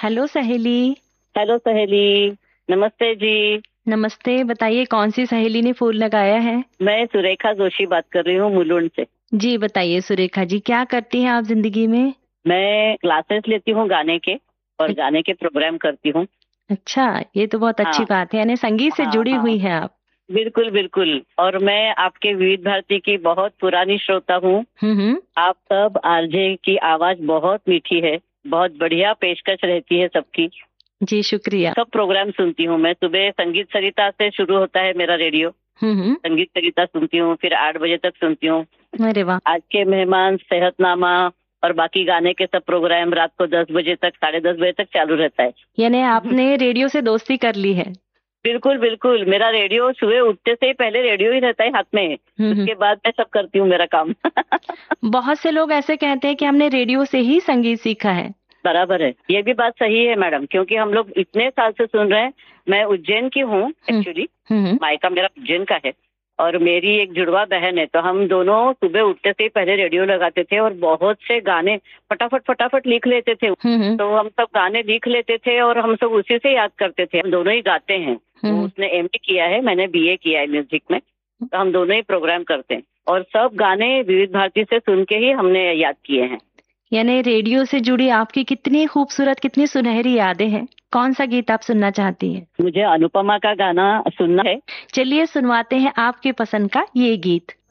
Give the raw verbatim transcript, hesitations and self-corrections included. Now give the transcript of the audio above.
Hello सहेली। Hello सहेली। नमस्ते जी। नमस्ते, बताइए कौन सी सहेली ने फूल लगाया है? मैं सुरेखा जोशी बात कर रही हूँ मुलुंड से। जी बताइए सुरेखा जी, क्या करती हैं आप जिंदगी में? मैं क्लासेस लेती हूँ गाने के और अ- गाने के प्रोग्राम करती हूँ। अच्छा, ये तो बहुत अच्छी हाँ बात है, यानी संगीत से हाँ जुड़ी हाँ। हुई हैं आप। बिल्कुल बिल्कुल। और मैं आपके विविध भारती की बहुत पुरानी श्रोता हूँ। हम्म हम्म। आप सब आरजे की आवाज बहुत मीठी है। बहुत बढ़िया पेशकश रहती है सबकी। जी शुक्रिया। सब प्रोग्राम सुनती हूँ मैं। सुबह संगीत सरिता से शुरू होता है मेरा रेडियो। हम्म हम्म। संगीत सरिता सुनती हूँ, फिर आठ बजे तक सुनती हूँ। अरे वाह। आज के मेहमान, सेहतनामा और बाकी गाने के सब प्रोग्राम रात को दस बजे तक, साढ़े दस बजे तक चालू रहता है। यानी आपने रेडियो से दोस्ती कर ली है। बिल्कुल बिल्कुल। मेरा रेडियो सुबह उठते से ही पहले रेडियो ही रहता है हाथ में। हम्म हम्म। उसके बाद मैं सब करती हूँ मेरा काम। बहुत से लोग ऐसे कहते हैं कि हमने रेडियो से ही संगीत सीखा है। बराबर है, ये भी बात सही है मैडम, क्योंकि हम लोग इतने साल से सुन रहे हैं। मैं उज्जैन की हूँ हम्म एक्चुअली। हम्म। मायका मेरा उज्जैन का है। और मेरी एक जुड़वा बहन है, तो हम दोनों सुबह उठते से ही पहले रेडियो लगाते थे और बहुत से गाने फटाफट फटाफट लिख लेते थे। हम्म हम्म। तो हम सब गाने लिख लेते थे और हम सब उसी से याद करते थे। हम दोनों ही गाते हैं। वो हम्म। उसने एमए किया है, मैंने बीए किया है म्यूजिक में। तो हम दोनों ही प्रोग्राम करते हैं और सब गाने विविध भारती से सुन के ही हमने याद किए हैं। यानी रेडियो से जुड़ी आपकी कितनी खूबसूरत, कितनी सुनहरी यादें हैं। कौन सा गीत आप सुनना चाहती हैं? मुझे अनुपमा का गाना सुनना है। चलिए सुनवाते हैं आपके पसंद का ये गीत।